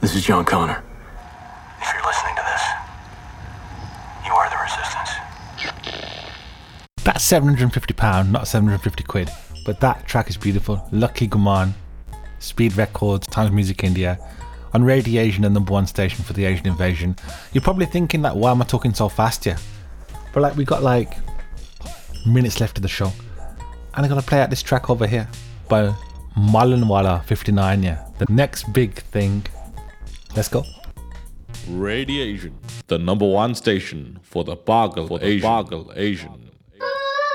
This is John Connor. If you're listening to this, you are the resistance. That's £750, not 750 quid. But that track is beautiful. Lucky Guman, Speed Records, Times Music India, on Radio Asian, the number one station for the Asian invasion. You're probably thinking that, why am I talking so fast here? But like, we got like minutes left of the show, and I gotta play out this track over here by Malanwala 59. Yeah, the next big thing. Let's go. Radio Asian, the number one station for the Bargal Asian.